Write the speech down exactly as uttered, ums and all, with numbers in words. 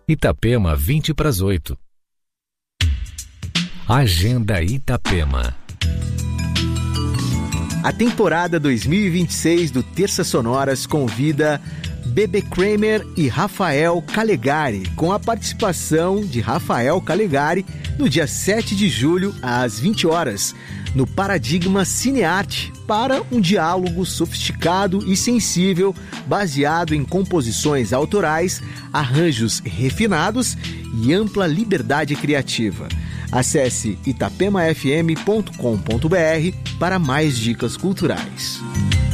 Itapema, vinte para as oito. Agenda Itapema. A temporada dois mil e vinte e seis do Terças Sonoras convida Bebê Kramer e Rafael Calegari, com a participação de Rafael Calegari no dia sete de julho, às vinte horas, no Paradigma Cinearte, para um diálogo sofisticado e sensível, baseado em composições autorais, arranjos refinados e ampla liberdade criativa. Acesse itapema f m ponto com ponto b r para mais dicas culturais.